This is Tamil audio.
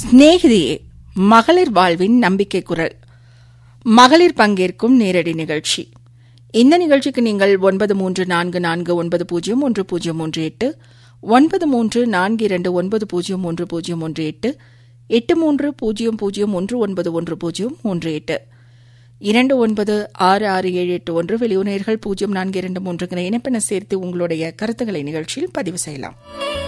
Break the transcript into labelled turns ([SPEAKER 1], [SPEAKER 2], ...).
[SPEAKER 1] சிநேகிதியே, மகளிர் வாழ்வின் நம்பிக்கை குரல், மகளிர் பங்கேற்கும் நேரடி நிகழ்ச்சி. இந்த நிகழ்ச்சிக்கு நீங்கள் 9344901038, 9342901018, 8300191038, 29667781, வெளியுணர்கள் 0423 இணைப்பென சேர்த்து உங்களுடைய கருத்துக்களை நிகழ்ச்சியில் பதிவு செய்யலாம்.